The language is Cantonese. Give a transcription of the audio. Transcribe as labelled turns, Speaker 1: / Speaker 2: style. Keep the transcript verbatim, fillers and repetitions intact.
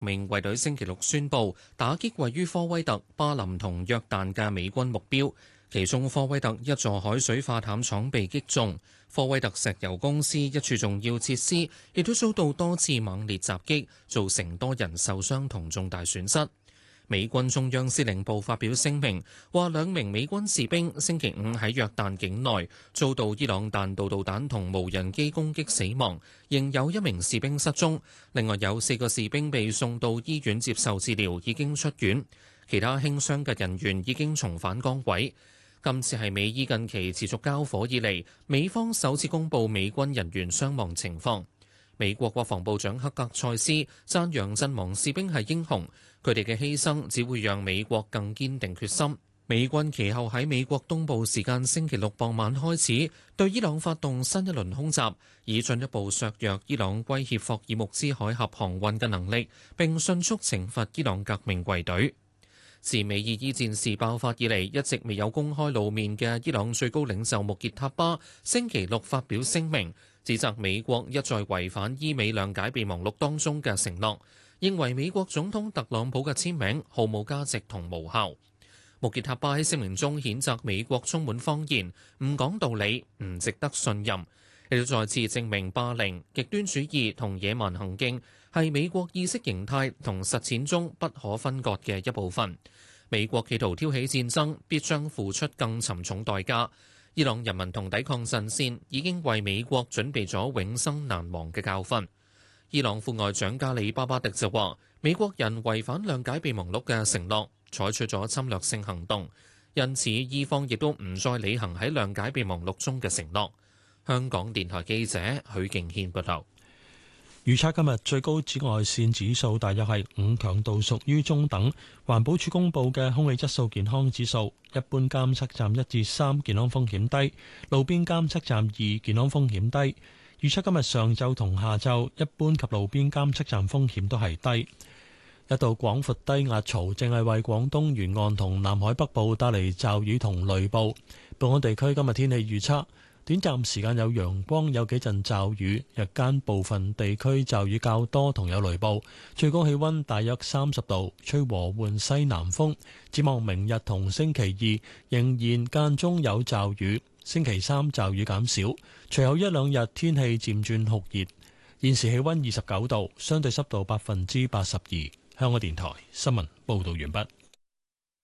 Speaker 1: 命衛隊星期六宣布打擊位於科威特、巴林同約旦嘅美軍目標，其中科威特一座海水化淡廠被擊中，科威特石油公司一處重要設施亦都遭到多次猛烈襲擊，造成多人受傷同重大損失。美軍中央司令部發表聲明，話兩名美軍士兵星期五喺約旦境內遭到伊朗彈道導彈同無人機攻擊死亡，仍有一名士兵失蹤，另外有四個士兵被送到醫院接受治療，已經出院，其他輕傷嘅人員已經重返崗位。今次係美伊近期持續交火以嚟，美方首次公布美軍人員傷亡情況。美國國防部長克格塞斯讚揚陣亡士兵係英雄，佢哋嘅犧牲只會讓美國更堅定決心。美軍其後喺美國東部時間星期六傍晚開始對伊朗發動新一輪空襲，以進一步削弱伊朗威脅霍爾木茲海峽航運嘅能力，並迅速懲罰伊朗革命衛隊。自美伊伊戰事爆發以嚟，一直未有公開露面嘅伊朗最高領袖穆傑塔巴星期六發表聲明，指責美國一再違反伊美諒解備忘錄當中嘅承諾，認為美國總統特朗普嘅簽名毫無價值同無效。穆傑塔巴喺聲明中譴責美國充滿謊言、唔講道理、唔值得信任，亦都再次證明霸凌、極端主義同野蠻行徑係美國意識形態同實踐中不可分割嘅一部分。美國企圖挑起戰爭，必將付出更沉重代價。伊朗人民同抵抗陣線已經為美國準備咗永生難忘嘅教訓。伊朗副外長加里巴巴迪就話，美國人違反諒解備忘錄嘅承諾，採取咗侵略性行動，因此伊方亦都唔再履行喺諒解備忘錄中嘅承諾。香港電台記者許敬軒報道。
Speaker 2: 預測今日最高紫外線指數大約係五，強度屬於中等。環保署公布嘅空氣質素健康指數，一般監測站一至三，健康風險低；路邊監測站二，健康風險低。預測今日上晝同下晝，一般及路邊監測站風險都係低。一道廣闊低壓槽正係為廣東沿岸同南海北部帶嚟驟雨同雷暴。本港地區今日天氣預測，短暫時間有陽光，有幾陣驟雨，日間部分地區驟雨較多同有雷暴，最高氣溫大約三十度，吹和緩西南風。展望明日同星期二仍然間中有驟雨，星期三驟雨減少，隨後一兩日天氣漸轉酷熱。現時氣溫二十九度，相對濕度百分之八十二。香港電台新聞報道完畢。